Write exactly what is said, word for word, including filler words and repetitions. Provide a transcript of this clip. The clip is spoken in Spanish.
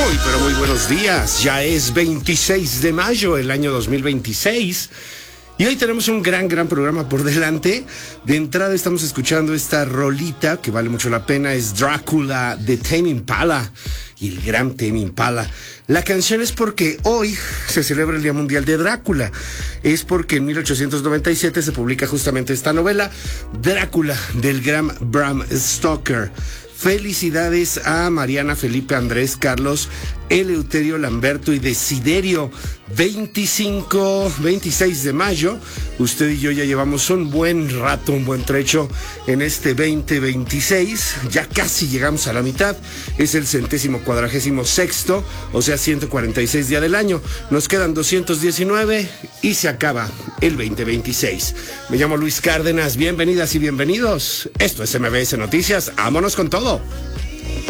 Muy, pero muy buenos días. Ya es veintiséis de mayo del año dos mil veintiséis. Y hoy tenemos un gran, gran programa por delante. De entrada estamos escuchando esta rolita que vale mucho la pena. Es Drácula de Tame Impala. Y el gran Tame Impala. La canción es porque hoy se celebra el Día Mundial de Drácula. Es porque en mil ochocientos noventa y siete se publica justamente esta novela, Drácula, del gran Bram Stoker. Felicidades a Mariana, Felipe, Andrés, Carlos, Eleuterio, Lamberto y Desiderio. veinticinco, veintiséis de mayo. Usted y yo ya llevamos un buen rato, un buen trecho en este veinte veintiséis. Ya casi llegamos a la mitad. Es el centésimo cuadragésimo sexto, o sea, ciento cuarenta y seis días del año. Nos quedan doscientos diecinueve y se acaba el veinte veintiséis. Me llamo Luis Cárdenas. Bienvenidas y bienvenidos. Esto es M B S Noticias. Vámonos con todo.